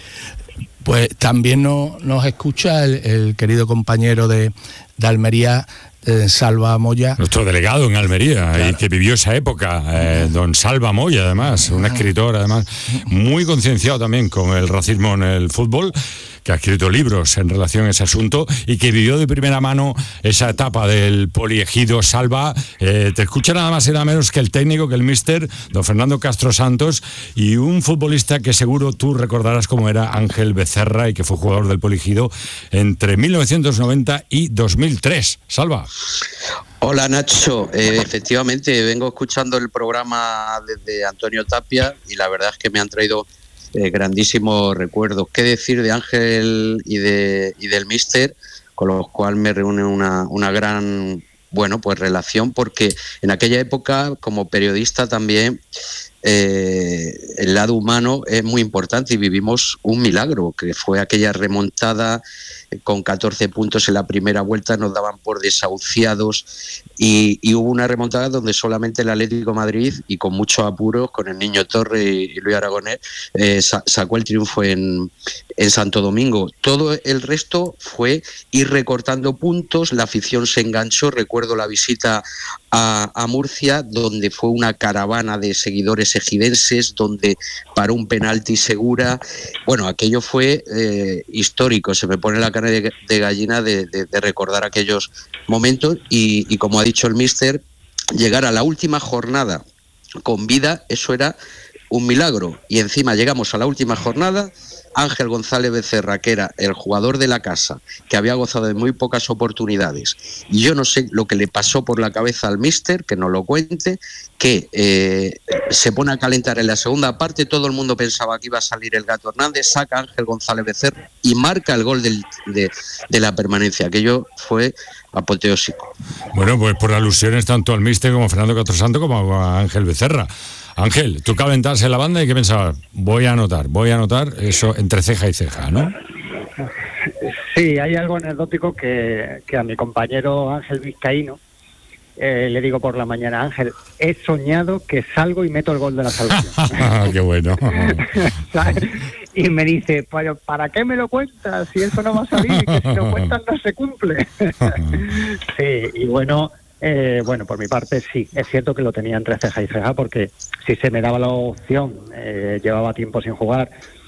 Pues también no, nos escucha el, el querido compañero de, de Almería, eh, Salva Moya. Nuestro delegado en Almería, claro, y que vivió esa época, eh, don Salva Moya, además, un escritor, además, muy concienciado también con el racismo en el fútbol, que ha escrito libros en relación a ese asunto y que vivió de primera mano esa etapa del poliegido. Salva, eh, te escucha nada más y nada menos que el técnico, que el míster, don Fernando Castro Santos, y un futbolista que seguro tú recordarás como era Ángel Becerra y que fue jugador del poliegido entre mil novecientos noventa y dos mil tres. Salva. Hola Nacho, eh, efectivamente vengo escuchando el programa desde Antonio Tapia y la verdad es que me han traído Eh, grandísimos recuerdos. ¿Qué decir de Ángel y de y del míster, con los cuales me reúne una, una gran, bueno, pues relación, porque en aquella época, como periodista también, eh, el lado humano es muy importante y vivimos un milagro, que fue aquella remontada con catorce puntos en la primera vuelta, nos daban por desahuciados y, y hubo una remontada donde solamente el Atlético de Madrid, y con muchos apuros, con el Niño Torre y, y Luis Aragonés, eh, sa- sacó el triunfo en, en Santo Domingo. Todo el resto fue ir recortando puntos, la afición se enganchó. Recuerdo la visita a, a Murcia, donde fue una caravana de seguidores ejidenses, donde paró un penalti Segura. Bueno, aquello fue eh, histórico, se me pone la carne de, de gallina de, de, de recordar aquellos momentos y, y como ha dicho el míster, llegar a la última jornada con vida, eso era un milagro. Y encima llegamos a la última jornada, Ángel González Becerra, que era el jugador de la casa, que había gozado de muy pocas oportunidades, y yo no sé lo que le pasó por la cabeza al míster, que nos lo cuente, que eh, se pone a calentar en la segunda parte, todo el mundo pensaba que iba a salir el Gato Hernández, saca a Ángel González Becerra y marca el gol del, de, de la permanencia. Aquello fue apoteósico. Bueno, pues por alusiones tanto al míster como a Fernando Catrosanto como a Ángel Becerra. Ángel, tú calentarse la banda y qué pensabas, voy a anotar, voy a anotar, eso entre ceja y ceja, ¿no? Sí, hay algo anecdótico que, que a mi compañero Ángel Vizcaíno eh, le digo por la mañana: Ángel, he soñado que salgo y meto el gol de la salvación. ¡Qué bueno! Y me dice, ¿para, ¿para qué me lo cuentas si eso no va a salir? Que si lo cuentas no se cumple. Sí, y bueno... Eh, bueno, por mi parte sí, es cierto que lo tenía entre ceja y ceja, porque si se me daba la opción, eh, llevaba tiempo sin jugar,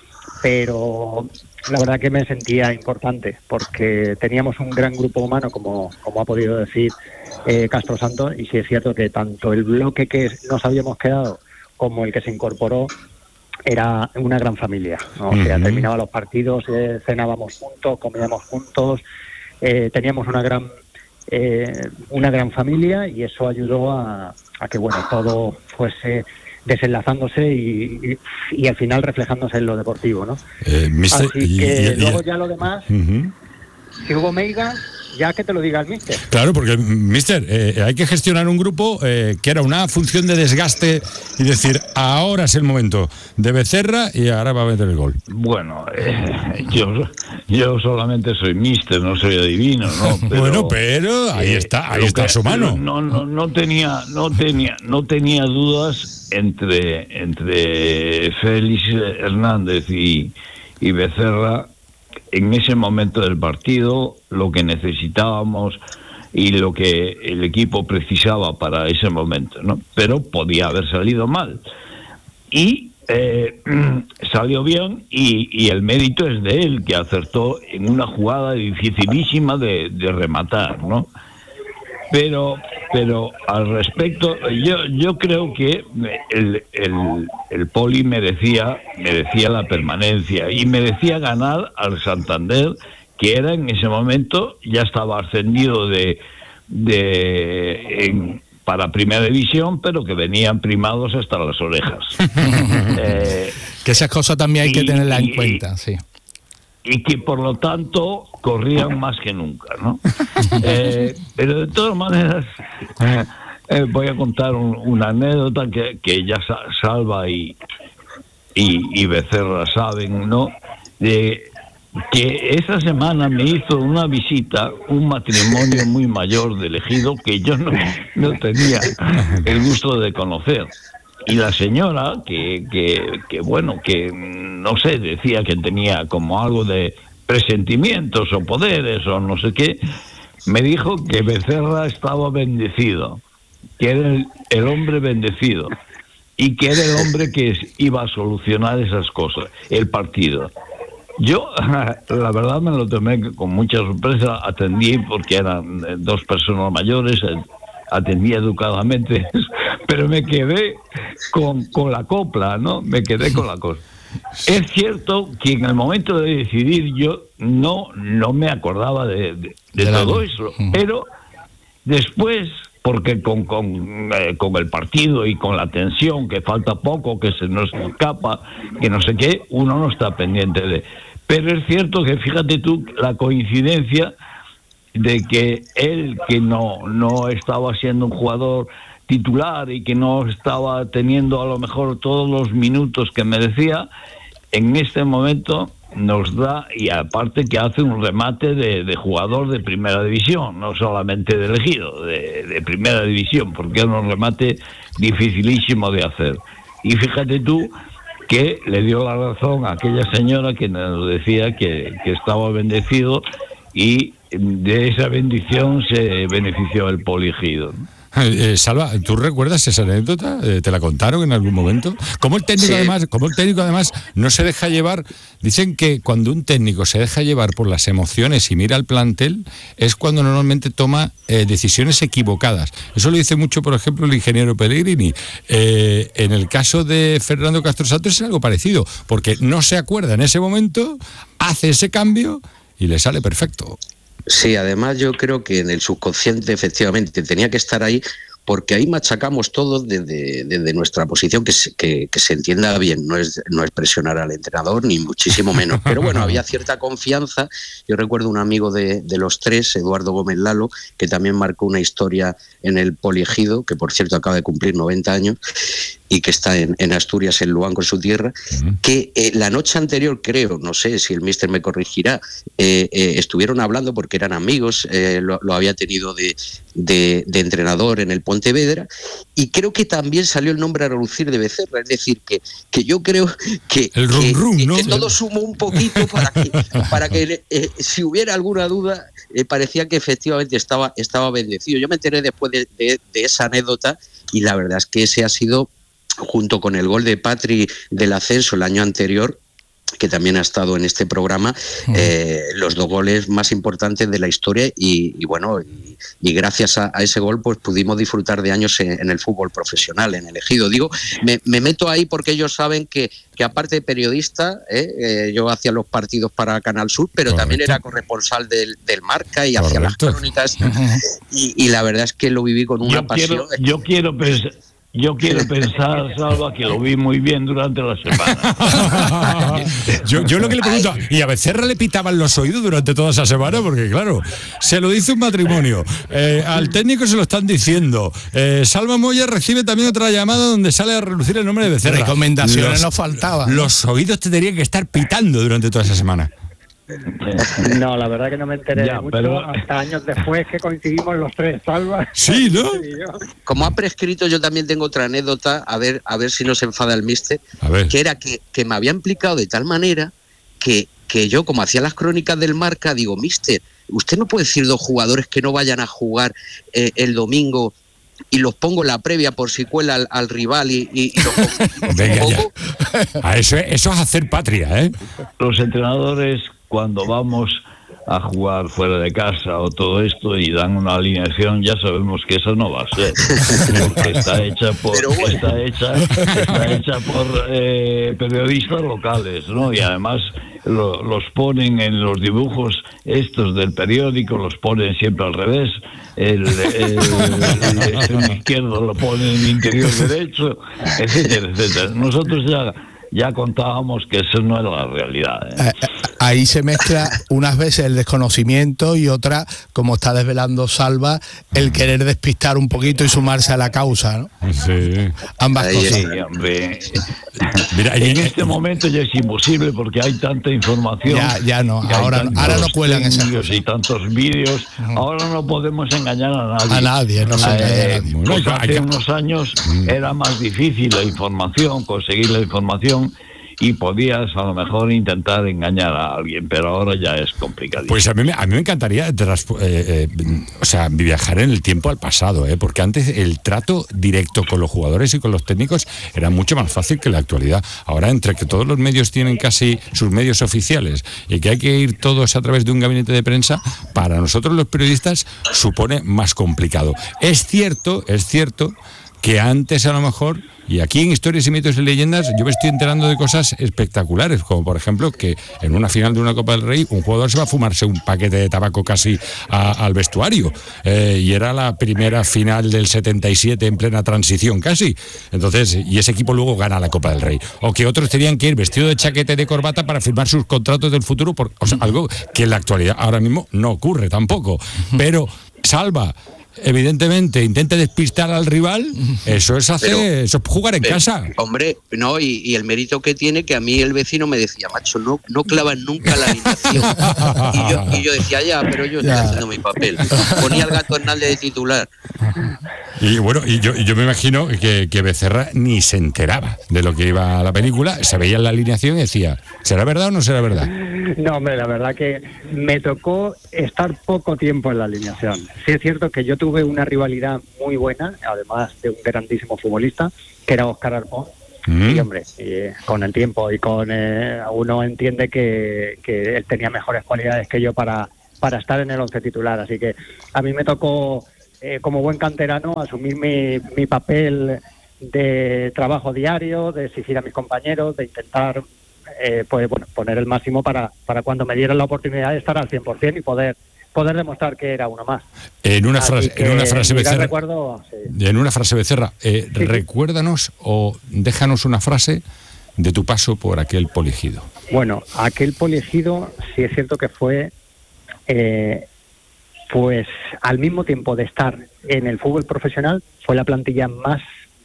pero la verdad que me sentía importante, porque teníamos un gran grupo humano, como, como ha podido decir eh, Castro Santos, y sí es cierto que tanto el bloque que nos habíamos quedado como el que se incorporó era una gran familia, ¿no? O sea, terminaba los partidos, eh, cenábamos juntos, comíamos juntos, eh, teníamos una gran... Eh, una gran familia, y eso ayudó a, a que bueno, todo fuese desenlazándose y, y, y al final reflejándose en lo deportivo, ¿no? Eh, mister, Así que y, y, luego y, ya lo demás, uh-huh. Si hubo meigas, ya que te lo diga el míster. Claro, porque, míster, eh, hay que gestionar un grupo eh, que era una función de desgaste y decir, ahora es el momento de Becerra y ahora va a meter el gol. Bueno, eh, yo yo solamente soy míster, no soy adivino, ¿no? Pero, bueno, pero ahí eh, está, ahí está que, su mano. No, no, no tenía, no tenía, no tenía dudas entre entre Félix Hernández y, y Becerra. En ese momento del partido, lo que necesitábamos y lo que el equipo precisaba para ese momento, ¿no? Pero podía haber salido mal. Y eh, salió bien, y, y el mérito es de él, que acertó en una jugada dificilísima de, de rematar, ¿no? Pero pero al respecto, yo yo creo que el, el, el Poli merecía merecía la permanencia y merecía ganar al Santander, que era en ese momento, ya estaba ascendido de de en, para Primera División, pero que venían primados hasta las orejas. eh, que esas cosas también hay y, que tenerlas en cuenta, sí. Y que por lo tanto corrían más que nunca, ¿no? eh, pero de todas maneras eh, eh, voy a contar un, una anécdota que, que ya Salva y, y, y Becerra saben, ¿no? De que esa semana me hizo una visita un matrimonio muy mayor del Ejido que yo no, no tenía el gusto de conocer. Y la señora, que, que, que bueno, que no sé, decía que tenía como algo de presentimientos o poderes o no sé qué, me dijo que Becerra estaba bendecido, que era el, el hombre bendecido, y que era el hombre que iba a solucionar esas cosas, el partido. Yo, la verdad, me lo tomé con mucha sorpresa, atendí porque eran dos personas mayores, atendí educadamente, pero me quedé con, con la copla, ¿no? Me quedé con la cosa. Es cierto que en el momento de decidir yo no, no me acordaba de, de, de todo eso, pero después, porque con, con, eh, con el partido y con la tensión, que falta poco, que se nos escapa, que no sé qué, uno no está pendiente de... Pero es cierto que fíjate tú la coincidencia de que él, que no, no estaba siendo un jugador titular y que no estaba teniendo a lo mejor todos los minutos que merecía, en este momento nos da, y aparte que hace un remate de, de jugador de primera división, no solamente de elegido, de, de primera división, porque es un remate dificilísimo de hacer. Y fíjate tú que le dio la razón a aquella señora que nos decía que, que estaba bendecido, y de esa bendición se benefició el Poliegido. Eh, Salva, ¿tú recuerdas esa anécdota? Eh, ¿Te la contaron en algún momento? Como el técnico, sí. además, como el técnico además no se deja llevar, dicen que cuando un técnico se deja llevar por las emociones y mira al plantel, es cuando normalmente toma eh, decisiones equivocadas. Eso lo dice mucho, por ejemplo, el ingeniero Pellegrini. Eh, en el caso de Fernando Castro Santos es algo parecido, porque no se acuerda en ese momento, hace ese cambio y le sale perfecto. Sí, además yo creo que en el subconsciente efectivamente tenía que estar ahí, porque ahí machacamos todos desde, desde nuestra posición, que se, que, que se entienda bien, no es, no es presionar al entrenador, ni muchísimo menos. Pero bueno, había cierta confianza. Yo recuerdo un amigo de, de los tres, Eduardo Gómez Lalo, que también marcó una historia en el Poliegido, que por cierto acaba de cumplir noventa años, y que está en, en Asturias, en Luanco, en su tierra, uh-huh. que eh, la noche anterior, creo, no sé si el míster me corregirá, eh, eh, estuvieron hablando porque eran amigos, eh, lo, lo había tenido de, de, de entrenador en el Pontevedra, y creo que también salió el nombre a relucir de Becerra, es decir, que, que yo creo que, el rum, que, rum, que, ¿no? que todo sumó un poquito para que, para que eh, si hubiera alguna duda, eh, parecía que efectivamente estaba, estaba bendecido. Yo me enteré después de, de, de esa anécdota, y la verdad es que ese ha sido, junto con el gol de Patri del ascenso el año anterior, que también ha estado en este programa, uh-huh. eh, los dos goles más importantes de la historia, y, y bueno, y, y gracias a, a ese gol pues pudimos disfrutar de años en, en el fútbol profesional, en el Ejido. Digo, me, me meto ahí porque ellos saben que, que aparte de periodista, eh, eh, yo hacía los partidos para Canal Sur, pero Correcto. También era corresponsal del, del Marca y hacía las crónicas, y, y la verdad es que lo viví con una yo pasión. Quiero, yo quiero pensar... Yo quiero pensar, Salva, que lo vi muy bien durante la semana. yo, yo lo que le pregunto, ¿y a Becerra le pitaban los oídos durante toda esa semana? Porque claro, se lo dice un matrimonio, eh, al técnico se lo están diciendo, eh, Salva Moya recibe también otra llamada donde sale a relucir el nombre de Becerra. Recomendaciones los, nos faltaban. Los oídos te tendrían que estar pitando durante toda esa semana. No, la verdad que no me enteré ya, de mucho, pero... hasta años después que coincidimos los tres, Salva. Sí, ¿no? Como ha prescrito, yo también tengo otra anécdota, a ver, a ver si no se enfada el míster, que era que, que me había implicado de tal manera que, que yo, como hacía las crónicas del Marca, digo, míster, usted no puede decir dos jugadores que no vayan a jugar eh, el domingo y los pongo en la previa por si cuela al, al rival y, y, y los pongo. Venga, ya. A eso, eso es hacer patria, ¿eh? Los entrenadores, cuando vamos a jugar fuera de casa o todo esto y dan una alineación, ya sabemos que eso no va a ser, porque está hecha por bueno. está hecha está hecha por eh, periodistas locales, ¿no? Y además lo, los ponen en los dibujos estos del periódico, los ponen siempre al revés. El, el, el extremo izquierdo lo ponen en el interior derecho, etcétera, etcétera. Nosotros ya ya contábamos que eso no era la realidad, ¿eh? Ahí se mezcla unas veces el desconocimiento y otra, como está desvelando Salva, el querer despistar un poquito y sumarse a la causa, ¿no? Sí. Ambas Ahí, cosas. sí, hombre. Mira, en este momento ya es imposible porque hay tanta información. Ya, ya no, ahora, ahora no cuelan esas cosas. Y tantos vídeos. Uh-huh. Ahora no podemos engañar a nadie. A nadie, no se eh, engaña. Pues hace unos años era más difícil la información, conseguir la información, y podías a lo mejor intentar engañar a alguien, pero ahora ya es complicadísimo. Pues a mí, a mí me encantaría trans, eh, eh, o sea, viajar en el tiempo al pasado, ¿eh? Porque antes el trato directo con los jugadores y con los técnicos era mucho más fácil que en la actualidad. Ahora, entre que todos los medios tienen casi sus medios oficiales y que hay que ir todos a través de un gabinete de prensa, para nosotros los periodistas supone más complicado. Es cierto, es cierto que antes a lo mejor, y aquí en Historias y Mitos y Leyendas, yo me estoy enterando de cosas espectaculares, como por ejemplo que en una final de una Copa del Rey un jugador se va a fumarse un paquete de tabaco casi a, al vestuario, eh, y era la primera final del setenta y siete en plena transición casi, entonces, y ese equipo luego gana la Copa del Rey, o que otros tenían que ir vestido de chaqueta y de corbata para firmar sus contratos del futuro, por, o sea, algo que en la actualidad ahora mismo no ocurre tampoco, pero Salva, evidentemente intente despistar al rival, eso es hacer, pero, eso es jugar en pero, casa. Hombre, no, y, y el mérito que tiene, que a mí el vecino me decía, macho, no, no clavan nunca la alineación. y, yo, y yo decía, ya, pero yo estoy ya. haciendo mi papel. Ponía al Gato Hernández de titular. Y bueno, y yo, y yo me imagino que, que Becerra ni se enteraba de lo que iba a la película, se veía en la alineación y decía, ¿será verdad o no será verdad? No, hombre, la verdad que me tocó estar poco tiempo en la alineación. Sí es cierto que yo tuve una rivalidad muy buena, además de un grandísimo futbolista, que era Óscar Arpón. Mm. Y hombre, y con el tiempo y con eh, uno entiende que, que él tenía mejores cualidades que yo para, para estar en el once titular. Así que a mí me tocó, eh, como buen canterano, asumir mi, mi papel de trabajo diario, de exigir a mis compañeros, de intentar eh, pues bueno, poner el máximo para, para cuando me dieran la oportunidad de estar al cien por ciento y poder poder demostrar que era uno más. En una frase, en una frase Becerra, recuerdo, sí. en una frase Becerra, eh, sí, recuérdanos o déjanos una frase de tu paso por aquel Poliegido. Bueno, aquel Poliegido sí es cierto que fue, eh, pues al mismo tiempo de estar en el fútbol profesional, fue la plantilla más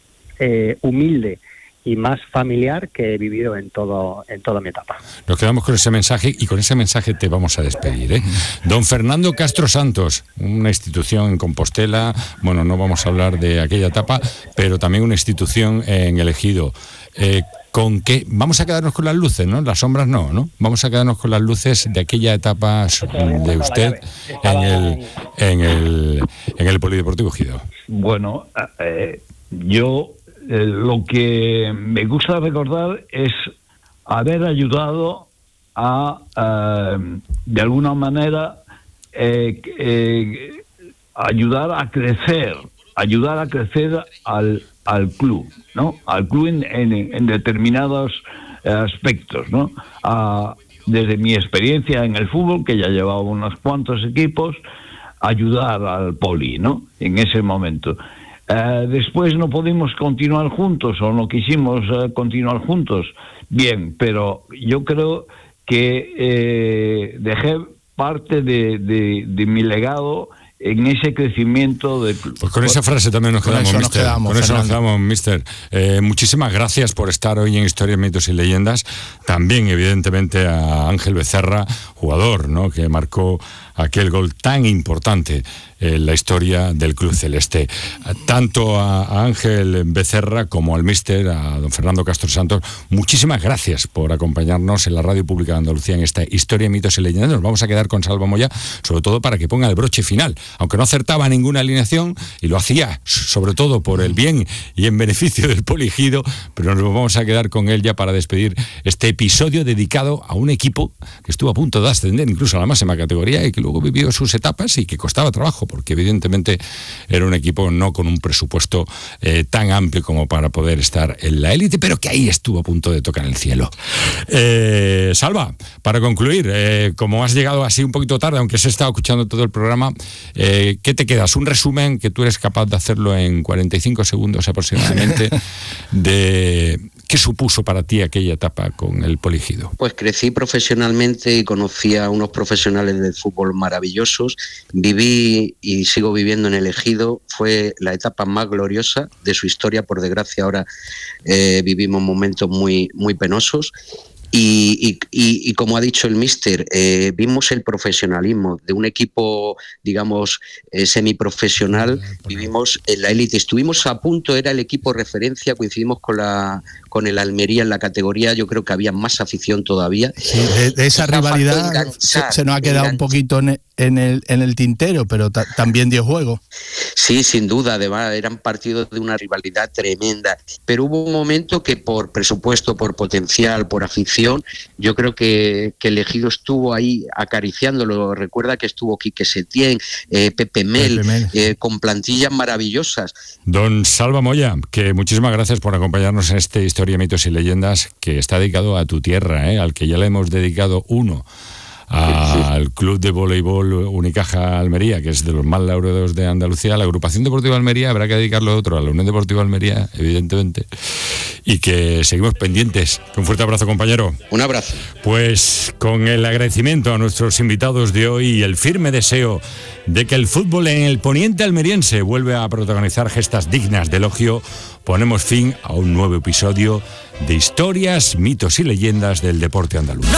eh, humilde y más familiar que he vivido en todo en toda mi etapa. Nos quedamos con ese mensaje y con ese mensaje te vamos a despedir, ¿eh? Don Fernando Castro Santos, una institución en Compostela, bueno, no vamos a hablar de aquella etapa, pero también una institución en el Ejido. Eh, ¿Con qué? Vamos a quedarnos con las luces, ¿no? Las sombras no, ¿no? Vamos a quedarnos con las luces de aquella etapa de usted en el en el en el Polideportivo Ejido. Bueno, eh, yo Eh, lo que me gusta recordar es haber ayudado a, eh, de alguna manera, eh, eh, ayudar a crecer, ayudar a crecer al, al club, ¿no? Al club en, en, en determinados aspectos, ¿no? A, desde mi experiencia en el fútbol, que ya llevaba unos cuantos equipos, ayudar al Poli, ¿no? En ese momento. Uh, después no pudimos continuar juntos o no quisimos uh, continuar juntos. Bien, pero yo creo que eh, dejé parte de, de, de mi legado en ese crecimiento del club. Pues con esa frase también nos quedamos, con mister. Nos quedamos, con eso nos quedamos, mister. Eh, muchísimas gracias por estar hoy en Historias, Mitos y Leyendas. También, evidentemente, a Ángel Becerra, jugador, ¿no?, que marcó aquel gol tan importante en la historia del Club Celeste. Tanto a Ángel Becerra como al míster, a don Fernando Castro Santos, muchísimas gracias por acompañarnos en la Radio Pública de Andalucía en esta Historia, Mitos y Leyendas. Nos vamos a quedar con Salva Moya, sobre todo para que ponga el broche final, aunque no acertaba ninguna alineación, y lo hacía sobre todo por el bien y en beneficio del Poliegido, pero nos vamos a quedar con él ya para despedir este episodio dedicado a un equipo que estuvo a punto de ascender incluso a la máxima categoría y que luego vivió sus etapas y que costaba trabajo, porque evidentemente era un equipo no con un presupuesto eh, tan amplio como para poder estar en la élite, pero que ahí estuvo a punto de tocar el cielo. Eh, Salva, para concluir, eh, como has llegado así un poquito tarde, aunque se ha estado escuchando todo el programa, eh, ¿qué te quedas? Un resumen que tú eres capaz de hacerlo en cuarenta y cinco segundos aproximadamente de qué supuso para ti aquella etapa con el Poliegido. Pues crecí profesionalmente y conocí a unos profesionales del fútbol maravillosos. Viví y sigo viviendo en el Ejido. Fue la etapa más gloriosa de su historia. Por desgracia ahora eh, vivimos momentos muy, muy penosos. Y, y, y, y como ha dicho el míster, eh, vimos el profesionalismo de un equipo, digamos, eh, semiprofesional, vivimos en la élite, estuvimos a punto, era el equipo referencia, coincidimos con la con el Almería en la categoría, yo creo que había más afición todavía. Sí, de, de esa rivalidad se, se nos ha quedado enganchar. un poquito en el, en el, en el tintero, pero ta, también dio juego. Sí, sin duda, además eran partidos de una rivalidad tremenda, pero hubo un momento que por presupuesto, por potencial, por afición, yo creo que, que el Ejido estuvo ahí acariciándolo. Recuerda que estuvo Quique Setién, eh, Pepe Mel, Pepe Mel. Eh, con plantillas maravillosas. Don Salva Moya, que muchísimas gracias por acompañarnos en este Historia, Mitos y Leyendas que está dedicado a tu tierra, ¿eh? Al que ya le hemos dedicado uno. Al Club de Voleibol Unicaja Almería, que es de los más laureados de Andalucía. La Agrupación Deportiva Almería habrá que dedicarlo a otro, a la Unión Deportiva Almería, evidentemente. y que seguimos pendientes. Un fuerte abrazo, compañero. Un abrazo. Pues con el agradecimiento a nuestros invitados de hoy y el firme deseo de que el fútbol en el poniente almeriense vuelva a protagonizar gestas dignas de elogio, ponemos fin a un nuevo episodio de Historias, Mitos y Leyendas del Deporte Andaluz.